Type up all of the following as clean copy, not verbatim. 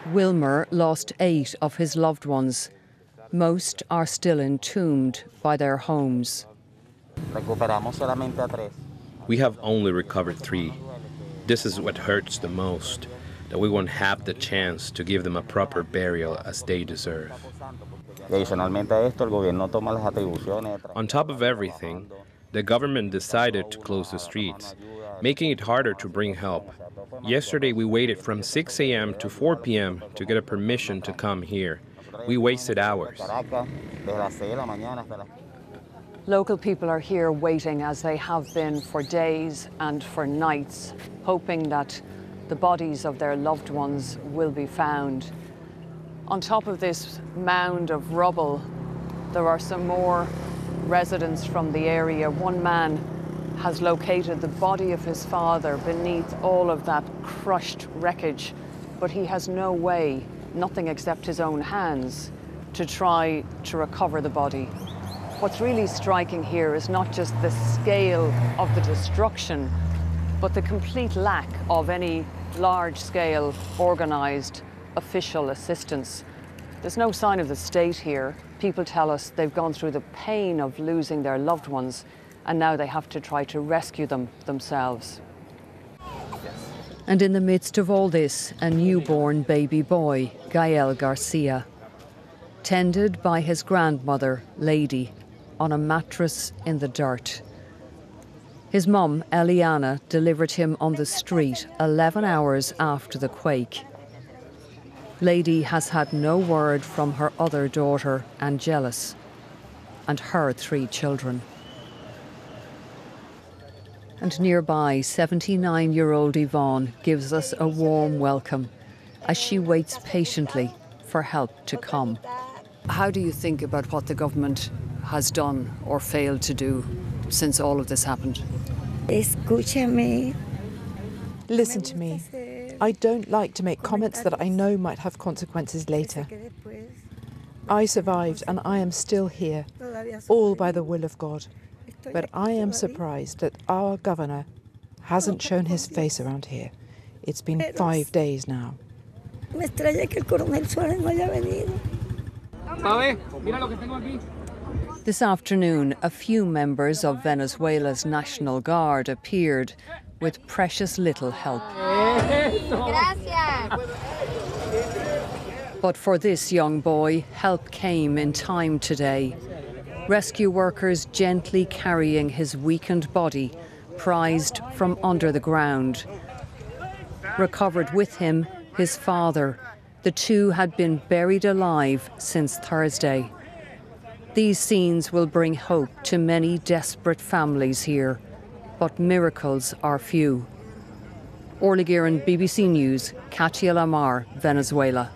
Wilmer lost 8 of his loved ones. Most are still entombed by their homes. We have only recovered 3. This is what hurts the most, that we won't have the chance to give them a proper burial as they deserve. On top of everything, the government decided to close the streets, making it harder to bring help. Yesterday we waited from 6 a.m. to 4 p.m. to get a permission to come here. We wasted hours. Local people are here waiting, as they have been for days and for nights, hoping that the bodies of their loved ones will be found. On top of this mound of rubble, there are some more residents from the area. One man has located the body of his father beneath all of that crushed wreckage, but he has no way, nothing except his own hands, to try to recover the body. What's really striking here is not just the scale of the destruction, but the complete lack of any large-scale, organised, official assistance. There's no sign of the state here. People tell us they've gone through the pain of losing their loved ones, and now they have to try to rescue them themselves. And in the midst of all this, a newborn baby boy, Gael Garcia, tended by his grandmother, Lady, on a mattress in the dirt. His mum, Eliana, delivered him on the street 11 hours after the quake. Lady has had no word from her other daughter, Angelis, and her 3 children. And nearby, 79-year-old Yvonne gives us a warm welcome as she waits patiently for help to come. How do you think about what the government has done or failed to do since all of this happened? Escúchame. Listen to me. I don't like to make comments that I know might have consequences later. I survived and I am still here, all by the will of God. But I am surprised that our governor hasn't shown his face around here. It's been 5 days now. This afternoon, a few members of Venezuela's National Guard appeared with precious little help. But for this young boy, help came in time today. Rescue workers gently carrying his weakened body, prized from under the ground. Recovered with him, his father. The 2 had been buried alive since Thursday. These scenes will bring hope to many desperate families here, but miracles are few. Orla Guerin, BBC News, Katia Lamar, Venezuela.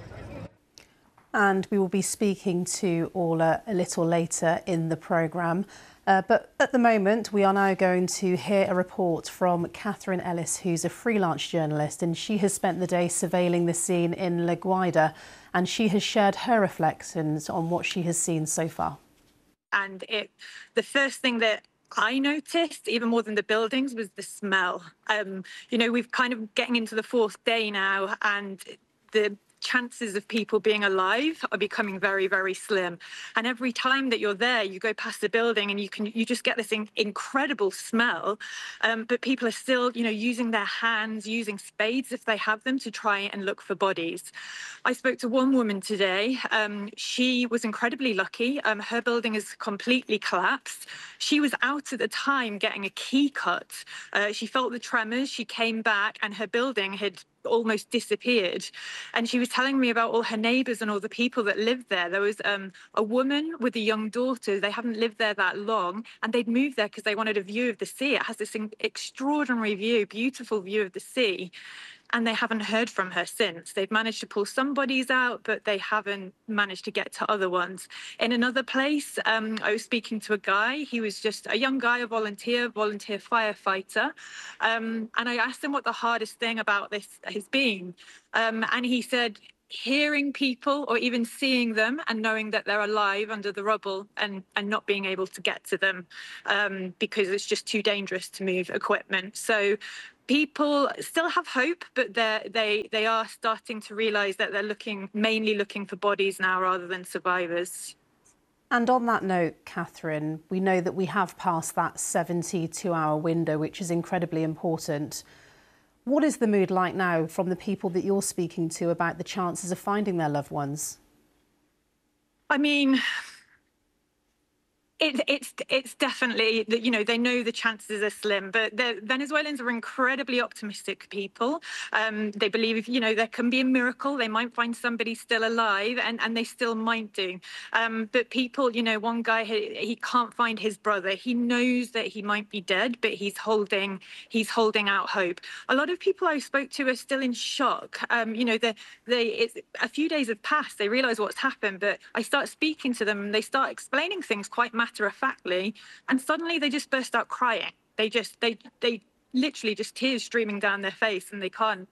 And we will be speaking to Orla a little later in the programme. But at the moment, we are now going to hear a report from Catherine Ellis, who's a freelance journalist, and she has spent the day surveilling the scene in La Guaira, and she has shared her reflections on what she has seen so far. And the first thing that I noticed, even more than the buildings, was the smell. You know, we've kind of getting into the 4th day now, and the chances of people being alive are becoming very, very slim. And every time that you're there, you go past the building and you just get this incredible smell. But people are still, you know, using their hands, using spades if they have them, to try and look for bodies. I spoke to one woman today. She was incredibly lucky. Her building is completely collapsed. She was out at the time getting a key cut. She felt the tremors. She came back and her building had almost disappeared. And she was telling me about all her neighbours and all the people that lived there. There was a woman with a young daughter. They haven't lived there that long, and they'd moved there because they wanted a view of the sea. It has this extraordinary view, beautiful view of the sea. And they haven't heard from her since. They've managed to pull some bodies out, but they haven't managed to get to other ones. In another place, I was speaking to a guy. He was just a young guy, a volunteer firefighter. And I asked him what the hardest thing about this has been. And he said, hearing people or even seeing them and knowing that they're alive under the rubble and not being able to get to them because it's just too dangerous to move equipment. So people still have hope, but they are starting to realise that they're mainly looking for bodies now rather than survivors. And on that note, Catherine, we know that we have passed that 72-hour window, which is incredibly important. What is the mood like now from the people that you're speaking to about the chances of finding their loved ones? I mean, it's definitely that, you know, they know the chances are slim, but the Venezuelans are incredibly optimistic people. They believe, you know, there can be a miracle. They might find somebody still alive, and they still might do. But people, you know, one guy, he can't find his brother. He knows that he might be dead, but he's holding out hope. A lot of people I spoke to are still in shock. You know, a few days have passed. They realise what's happened, but I start speaking to them, and they start explaining things quite matter-of-factly, and suddenly they just burst out crying. They literally just tears streaming down their face, and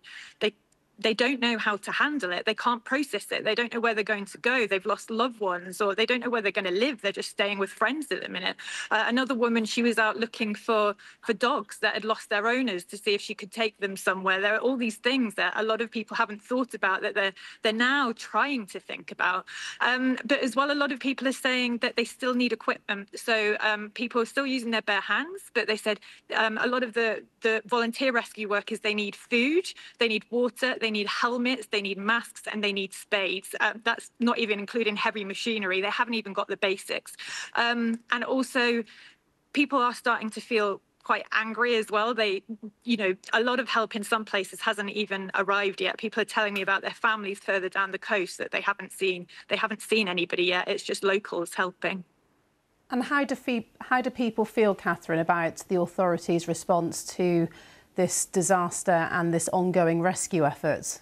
they don't know how to handle it. They can't process it. They don't know where they're going to go. They've lost loved ones, or they don't know where they're going to live. They're just staying with friends at the minute. Another woman, she was out looking for dogs that had lost their owners to see if she could take them somewhere. There are all these things that a lot of people haven't thought about, that they're now trying to think about. But as well, a lot of people are saying that they still need equipment. So people are still using their bare hands, but they said a lot of the volunteer rescue workers, they need food, they need water, they need helmets, they need masks, and they need spades. That's not even including heavy machinery. They haven't even got the basics. And also, people are starting to feel quite angry as well. You know, a lot of help in some places hasn't even arrived yet. People are telling me about their families further down the coast that they haven't seen anybody yet. It's just locals helping. And how do people feel, Catherine, about the authorities' response to this disaster and this ongoing rescue effort?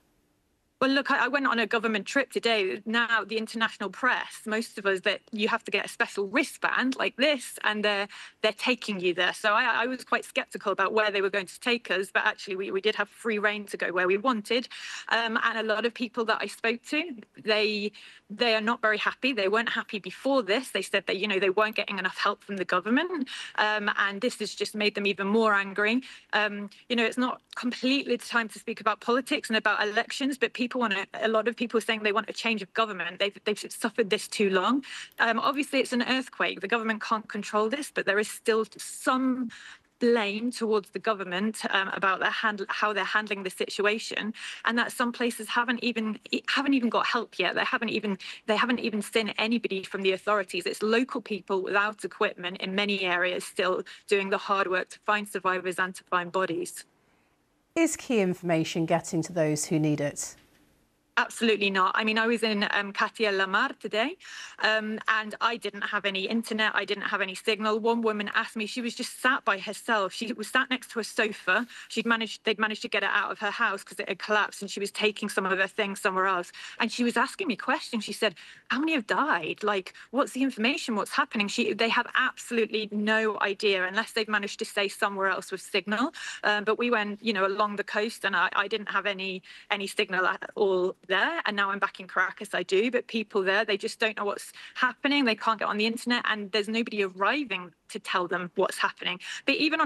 Well, look, I went on a government trip today. Now, the international press, most of us, that you have to get a special wristband like this, and they're taking you there. So I was quite sceptical about where they were going to take us, but actually we did have free rein to go where we wanted. And a lot of people that I spoke to, they are not very happy. They weren't happy before this. They said that, you know, they weren't getting enough help from the government, and this has just made them even more angry. You know, it's not completely the time to speak about politics and about elections, but a lot of people are saying they want a change of government. They've suffered this too long. Obviously, it's an earthquake. The government can't control this, but there is still some blame towards the government about how they're handling the situation, and that some places haven't even got help yet. They haven't even seen anybody from the authorities. It's local people without equipment in many areas still doing the hard work to find survivors and to find bodies. Is key information getting to those who need it? Absolutely not. I mean, I was in Katia La Mar today, and I didn't have any internet. I didn't have any signal. One woman asked me, she was just sat by herself. She was sat next to a sofa. They'd managed to get her out of her house because it had collapsed, and she was taking some of her things somewhere else. And she was asking me questions. She said, how many have died? Like, what's the information? What's happening? They have absolutely no idea unless they've managed to stay somewhere else with signal. But we went, you know, along the coast, and I didn't have any signal at all there, and now I'm back in Caracas. I do, but people there, they just don't know what's happening. They can't get on the internet, and there's nobody arriving to tell them what's happening. But even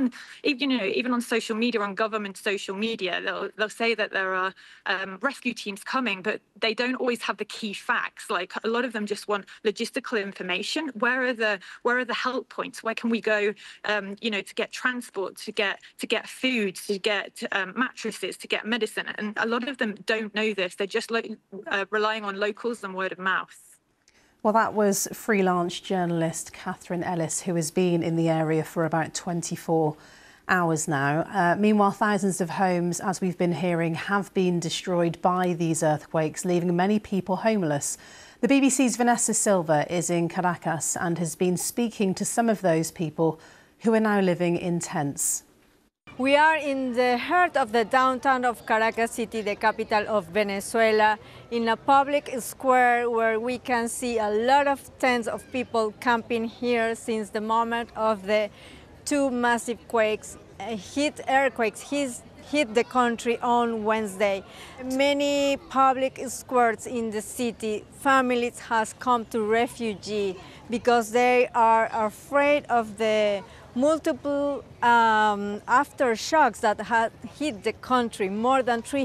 on social media, on government social media, they'll say that there are rescue teams coming, but they don't always have the key facts. Like, a lot of them just want logistical information. Where are the help points? Where can we go? To get transport, to get food, to get mattresses, to get medicine. And a lot of them don't know this. They're just relying on locals and word of mouth. Well, that was freelance journalist Catherine Ellis, who has been in the area for about 24 hours now. Meanwhile, thousands of homes, as we've been hearing, have been destroyed by these earthquakes, leaving many people homeless. The BBC's Vanessa Silva is in Caracas and has been speaking to some of those people who are now living in tents. We are in the heart of the downtown of Caracas City, the capital of Venezuela, in a public square where we can see a lot of tents of people camping here since the moment of the two massive earthquakes hit hit the country on Wednesday. Many public squares in the city, families has come to refugee because they are afraid of the multiple aftershocks that had hit the country. More than